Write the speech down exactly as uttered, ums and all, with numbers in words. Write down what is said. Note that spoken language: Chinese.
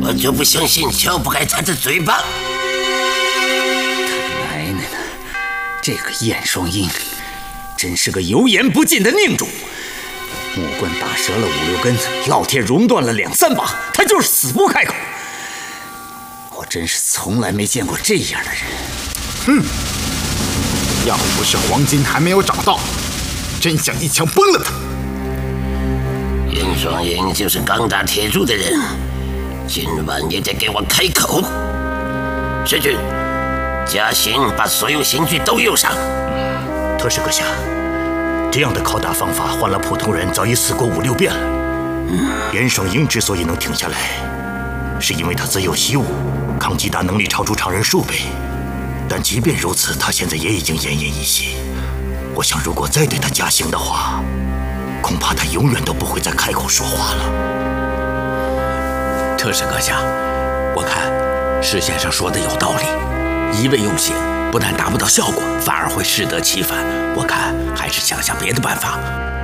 我就不相信撬不开他的嘴巴。 他奶奶呢！这个燕双鹰，真是个油盐不进的佞主。木棍打折了五六根，烙铁熔断了两三把，他就是死不开口。我真是从来没见过这样的人。 哼！要不是黄金还没有找到，真想一枪崩了他。 燕双鹰就是钢打铁铸的人，今晚也得给我开口。师君，嘉兴把所有刑具都用上。 特使阁下，这样的拷打方法换了普通人早已死过五六遍了。嗯，燕双鹰之所以能停下来，是因为他自有习武，抗击打能力超出常人数倍。但即便如此，他现在也已经奄奄一息。我想，如果再对他加刑的话，恐怕他永远都不会再开口说话了。 特使阁下，我看施先生说的有道理，一味用刑不但达不到效果，反而会适得其反。我看还是想想别的办法。